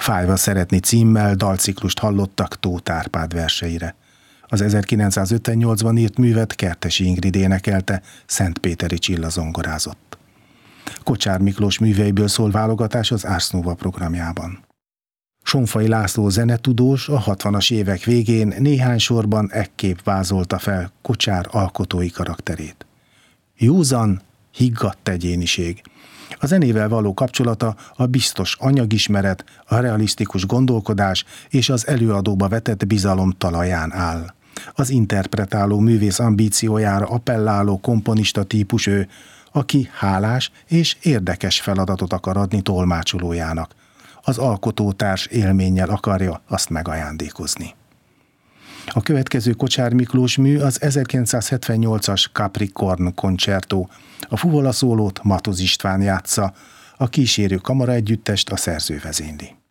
Fájva szeretni címmel dalciklust hallottak Tóth Árpád verseire. Az 1958-ban írt művet Kertesi Ingrid énekelte, Szentpéteri Csilla zongorázott. Kocsár Miklós műveiből szól válogatás az Ars Nova programjában. Sonfai László zenetudós a 60-as évek végén néhány sorban ekképp vázolta fel Kocsár alkotói karakterét. Józan, higgadt egyéniség. A zenével való kapcsolata a biztos anyagismeret, a realisztikus gondolkodás és az előadóba vetett bizalom talaján áll. Az interpretáló művész ambíciójára appelláló komponista típus ő, aki hálás és érdekes feladatot akar adni tolmácsolójának. Az alkotótárs élménnyel akarja azt megajándékozni. A következő Kocsár Miklós mű az 1978-as Capricorn koncertó. A fuvola szólót Matoz István játsza, a kísérő kamaraegyüttest a szerző vezényli.